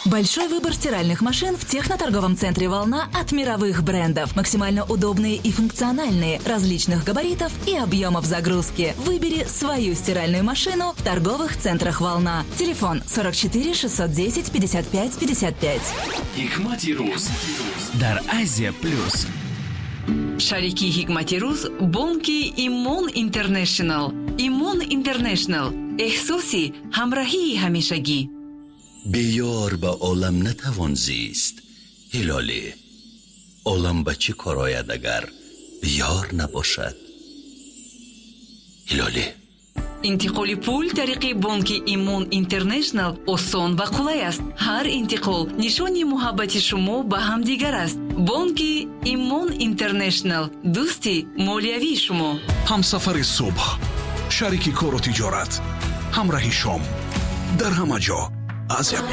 Большой выбор стиральных машин в техноторговом центре «Волна» от мировых брендов. Максимально удобные и функциональные, различных габаритов и объемов загрузки. Выбери свою стиральную машину в торговых центрах «Волна». Телефон 44 610 55 55. Hikmat-i Ruz дар Азия Плюс. Шарики Hikmat-i Ruz бонки Имон Интернешнл. Имон Интернешнл. احساسی همراهی همیشگی. بیار با عالم نتوان زیست. هلالی، عالم به چه کار آید اگر یار نباشد؟ هلالی. انتقال پول طریق بانک ایمون اینترنشنال آسان و قلای است. هر انتقال نشانی محبت شما به همدیگر است. بانک ایمون اینترنشنال، دوستی مالیوی شما. همسفر صبح، شریک کار و تجارت، همراه شام در همه جا. آسیا